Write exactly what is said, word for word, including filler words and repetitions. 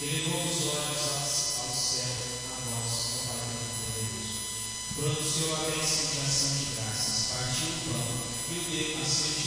elevou os olhos ao céu, a nós, ó Pai Todo-Poderoso. Pronunciou a bênção de ação de graças, partiu o pão e o deu a seus